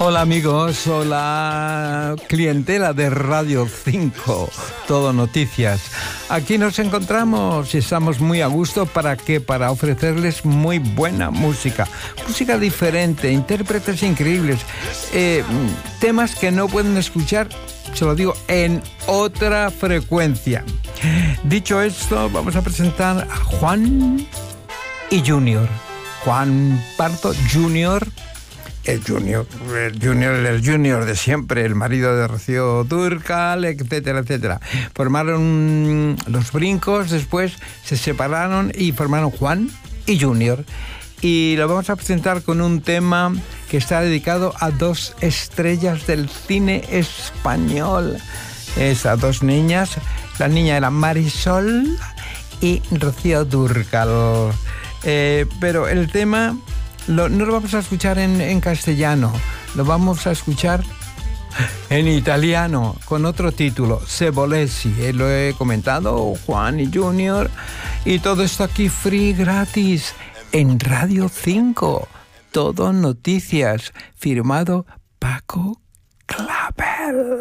Hola amigos, hola clientela de Radio 5, Todo Noticias. Aquí nos encontramos y estamos muy a gusto. ¿Para qué? Para ofrecerles muy buena música. Música diferente, intérpretes increíbles, temas que no pueden escuchar, se lo digo, en otra frecuencia. Dicho esto, vamos a presentar a Juan y Junior. Juan Pardo Junior. El junior de siempre, el marido de Rocío Dúrcal, etcétera, etcétera. Formaron Los Brincos, después se separaron y formaron Juan y Junior. Y lo vamos a presentar con un tema que está dedicado a dos estrellas del cine español. Es a dos niñas. La niña era Marisol y Rocío Dúrcal. Pero el tema no lo vamos a escuchar en castellano, lo vamos a escuchar en italiano, con otro título, Se volessi. Lo he comentado, Juan y Junior, y todo esto aquí free, gratis, en Radio 5, Todo Noticias, firmado Paco Clavel.